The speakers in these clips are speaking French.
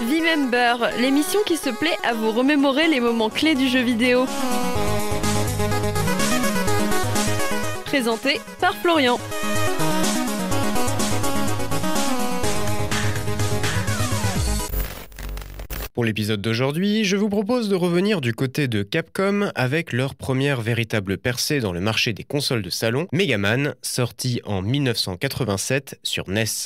V-Member, l'émission qui se plaît à vous remémorer les moments clés du jeu vidéo. Présenté par Florian. Pour l'épisode d'aujourd'hui, je vous propose de revenir du côté de Capcom avec leur première véritable percée dans le marché des consoles de salon, Mega Man, sorti en 1987 sur NES.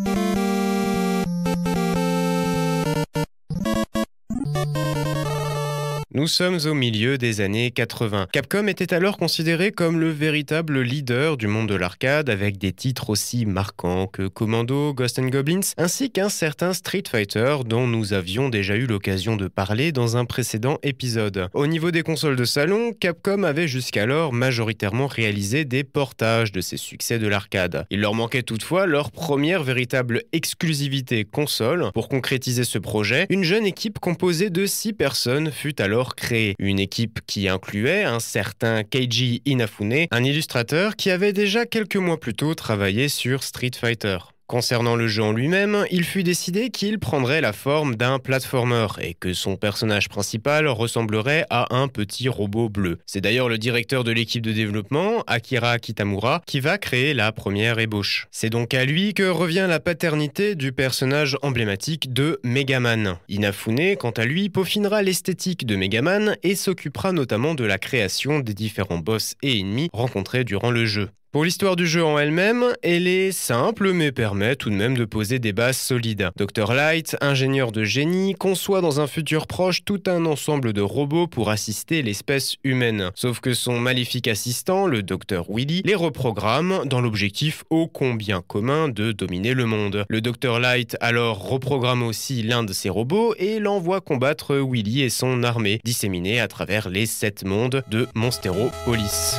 Nous sommes au milieu des années 80. Capcom était alors considéré comme le véritable leader du monde de l'arcade avec des titres aussi marquants que Commando, Ghosts and Goblins, ainsi qu'un certain Street Fighter dont nous avions déjà eu l'occasion de parler dans un précédent épisode. Au niveau des consoles de salon, Capcom avait jusqu'alors majoritairement réalisé des portages de ses succès de l'arcade. Il leur manquait toutefois leur première véritable exclusivité console. Pour concrétiser ce projet, une jeune équipe composée de 6 personnes fut alors créée. Une équipe qui incluait un certain Keiji Inafune, un illustrateur qui avait déjà quelques mois plus tôt travaillé sur Street Fighter. Concernant le jeu en lui-même, il fut décidé qu'il prendrait la forme d'un platformer et que son personnage principal ressemblerait à un petit robot bleu. C'est d'ailleurs le directeur de l'équipe de développement, Akira Kitamura, qui va créer la première ébauche. C'est donc à lui que revient la paternité du personnage emblématique de Mega Man. Inafune, quant à lui, peaufinera l'esthétique de Mega Man et s'occupera notamment de la création des différents boss et ennemis rencontrés durant le jeu. Pour l'histoire du jeu en elle-même, elle est simple mais permet tout de même de poser des bases solides. Dr Light, ingénieur de génie, conçoit dans un futur proche tout un ensemble de robots pour assister l'espèce humaine. Sauf que son maléfique assistant, le Dr Wily, les reprogramme dans l'objectif ô combien commun de dominer le monde. Le Dr Light alors reprogramme aussi l'un de ses robots et l'envoie combattre Wily et son armée, disséminée à travers les 7 mondes de Monsteropolis.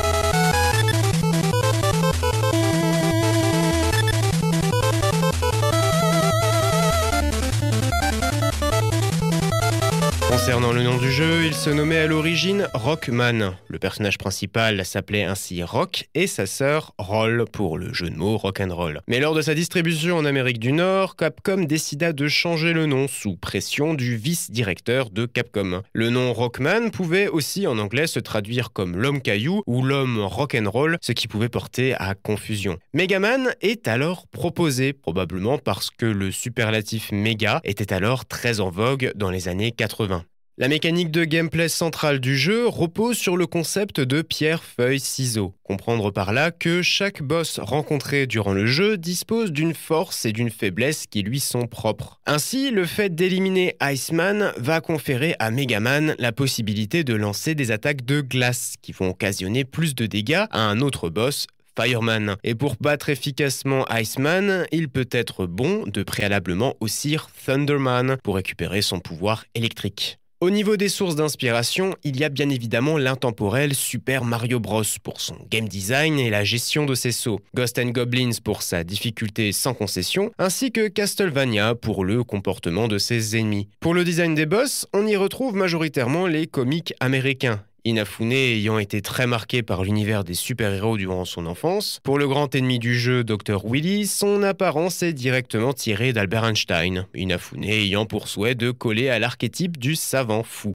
Concernant le nom du jeu, il se nommait à l'origine Rockman. Le personnage principal s'appelait ainsi Rock et sa sœur Roll pour le jeu de mots rock'n'roll. Mais lors de sa distribution en Amérique du Nord, Capcom décida de changer le nom sous pression du vice-directeur de Capcom. Le nom Rockman pouvait aussi en anglais se traduire comme l'homme caillou ou l'homme rock'n'roll, ce qui pouvait porter à confusion. Mega Man est alors proposé, probablement parce que le superlatif méga était alors très en vogue dans les années 80. La mécanique de gameplay centrale du jeu repose sur le concept de pierre-feuille-ciseaux. Comprendre par là que chaque boss rencontré durant le jeu dispose d'une force et d'une faiblesse qui lui sont propres. Ainsi, le fait d'éliminer Iceman va conférer à Mega Man la possibilité de lancer des attaques de glace qui vont occasionner plus de dégâts à un autre boss, Fireman. Et pour battre efficacement Iceman, il peut être bon de préalablement aussi Thunderman pour récupérer son pouvoir électrique. Au niveau des sources d'inspiration, il y a bien évidemment l'intemporel Super Mario Bros pour son game design et la gestion de ses sauts, Ghosts and Goblins pour sa difficulté sans concession, ainsi que Castlevania pour le comportement de ses ennemis. Pour le design des boss, on y retrouve majoritairement les comics américains. Inafune ayant été très marqué par l'univers des super-héros durant son enfance. Pour le grand ennemi du jeu, Dr Wily, son apparence est directement tirée d'Albert Einstein, Inafune ayant pour souhait de coller à l'archétype du savant fou.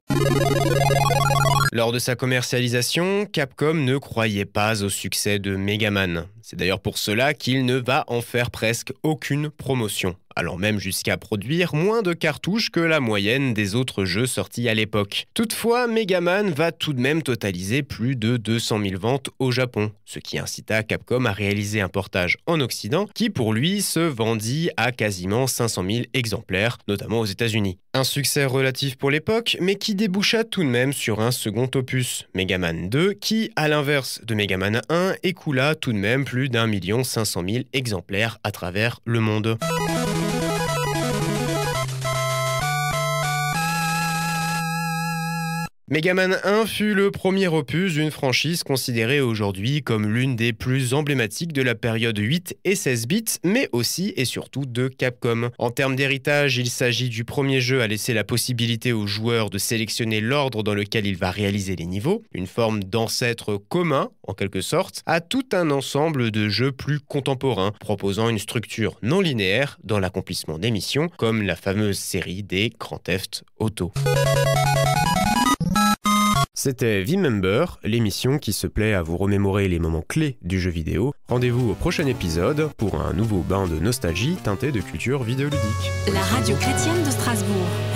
Lors de sa commercialisation, Capcom ne croyait pas au succès de Mega Man. C'est d'ailleurs pour cela qu'il ne va en faire presque aucune promotion, allant même jusqu'à produire moins de cartouches que la moyenne des autres jeux sortis à l'époque. Toutefois, Mega Man va tout de même totaliser plus de 200 000 ventes au Japon, ce qui incita Capcom à réaliser un portage en Occident qui pour lui se vendit à quasiment 500 000 exemplaires, notamment aux États-Unis. Un succès relatif pour l'époque, mais qui déboucha tout de même sur un second opus, Mega Man 2, qui, à l'inverse de Mega Man 1, écoula tout de même plus d'1 500 000 exemplaires à travers le monde. Mega Man 1 fut le premier opus d'une franchise considérée aujourd'hui comme l'une des plus emblématiques de la période 8 et 16 bits, mais aussi et surtout de Capcom. En termes d'héritage, il s'agit du premier jeu à laisser la possibilité aux joueurs de sélectionner l'ordre dans lequel il va réaliser les niveaux, une forme d'ancêtre commun, en quelque sorte, à tout un ensemble de jeux plus contemporains, proposant une structure non linéaire dans l'accomplissement des missions, comme la fameuse série des Grand Theft Auto. C'était V-Member, l'émission qui se plaît à vous remémorer les moments clés du jeu vidéo. Rendez-vous au prochain épisode pour un nouveau bain de nostalgie teinté de culture vidéoludique. La radio chrétienne de Strasbourg.